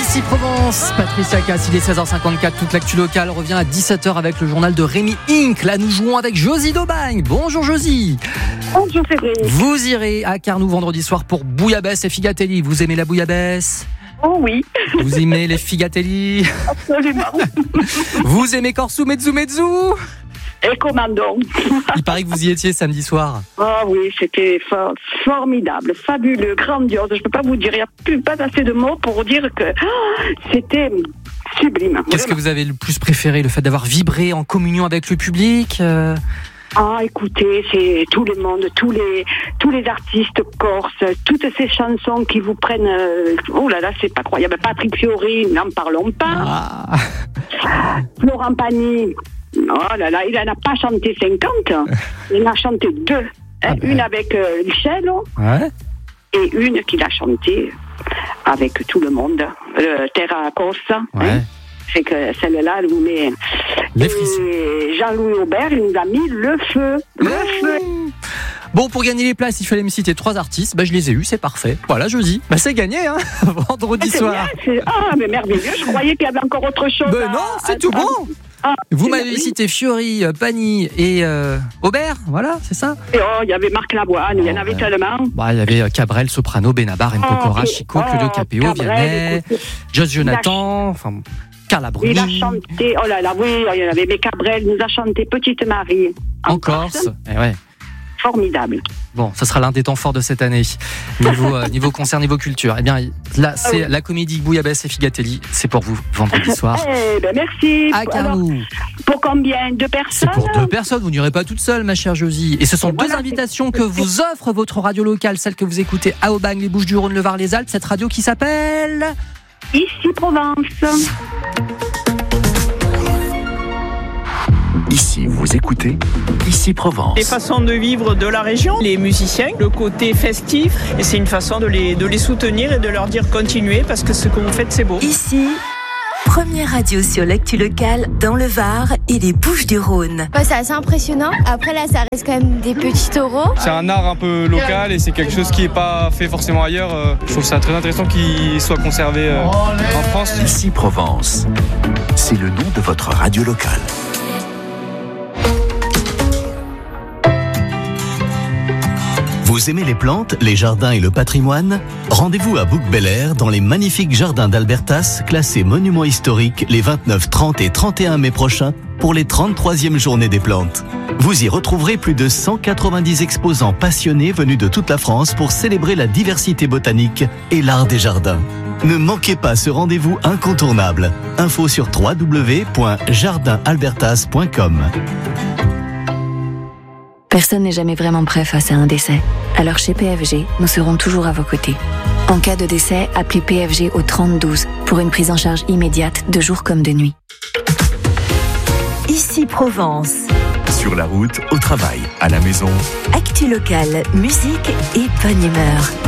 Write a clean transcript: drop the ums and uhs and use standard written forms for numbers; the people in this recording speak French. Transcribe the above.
Ici Provence, Patricia Cass, il est 16h54, toute l'actu locale revient à 17h avec le journal de Rémi Inc. Là nous jouons avec Josie d'Aubagne. Bonjour Josie. Bonjour Cédric. Vous irez à Carnoux vendredi soir pour bouillabaisse et figatelli. Vous aimez la bouillabaisse ? Oh oui. Vous aimez les figatelli ? Absolument. Vous aimez Corso Mezzu Mezzu ? Et commandons. Il paraît que vous y étiez samedi soir. Oh oui, c'était formidable, fabuleux, grandiose. Je ne peux pas vous dire, il n'y a pas assez de mots pour dire que c'était sublime. Qu'est-ce que vous avez le plus préféré ? Le fait d'avoir vibré en communion avec le public ? Ah, écoutez, c'est tout le monde, tous les artistes corses, toutes ces chansons qui vous prennent... oh là là, c'est pas croyable. Patrick Fiori, n'en parlons pas. Florent Pagny... oh là là, il n'en a pas chanté 50, il en a chanté 2. Une avec Michel, et une qu'il a chantée avec tout le monde, Terra Corsa. Ouais. C'est que celle-là, elle vous met... Les frissons. Et Jean-Louis Aubert, il nous a mis le feu. Bon, pour gagner les places, il fallait me citer 3 artistes. Je les ai eus, c'est parfait. Voilà, Josie. C'est gagné, hein. Vendredi soir. Bien, mais merveilleux. Je croyais qu'il y avait encore autre chose. Non, c'est tout bon. Vous m'avez cité Fiori, Pagny et Aubert, voilà, c'est ça. Et il y avait Marc Lavoine, il y en avait tellement. Il y avait Cabrel, Soprano, Benabar, M. Pokora, Chico, Claudio Capéo, Vianney, Joss Jonathan, Carla Bruni. Il a chanté, oh là là, oui, il y en avait, mais Cabrel nous a chanté Petite Marie. En Corse. Ouais. Formidable. Bon, ça sera l'un des temps forts de cette année. Niveau concert, niveau culture. Eh bien, là, c'est la comédie Bouillabaisse et Figatelli. C'est pour vous, vendredi soir. Merci. À Carnoux. Alors, pour combien de personnes ? C'est pour 2 personnes. Vous n'irez pas toute seule, ma chère Josie. Et ce sont 2 invitations que vous offre votre radio locale, celle que vous écoutez à Aubagne, les Bouches-du-Rhône, le Var, les Alpes. Cette radio qui s'appelle Ici Provence. Ici, vous écoutez Ici Provence. Les façons de vivre de la région, les musiciens, le côté festif, et c'est une façon de les soutenir et de leur dire continuez parce que ce que vous faites c'est beau. Ici, première radio sur l'actu locale dans le Var et les Bouches-du-Rhône. C'est assez impressionnant. Après là, ça reste quand même des petits taureaux. C'est un art un peu local et c'est quelque chose qui n'est pas fait forcément ailleurs. Je trouve ça très intéressant qu'il soit conservé en France. Ici Provence, c'est le nom de votre radio locale. Vous aimez les plantes, les jardins et le patrimoine ? Rendez-vous à Bouc-Bel-Air dans les magnifiques jardins d'Albertas, classés monuments historiques les 29, 30 et 31 mai prochains pour les 33e journées des plantes. Vous y retrouverez plus de 190 exposants passionnés venus de toute la France pour célébrer la diversité botanique et l'art des jardins. Ne manquez pas ce rendez-vous incontournable. Info sur www.jardinalbertas.com. Personne n'est jamais vraiment prêt face à un décès. Alors chez PFG, nous serons toujours à vos côtés. En cas de décès, appelez PFG au 3012 pour une prise en charge immédiate de jour comme de nuit. Ici Provence. Sur la route, au travail, à la maison. Actu locale, musique et bonne humeur.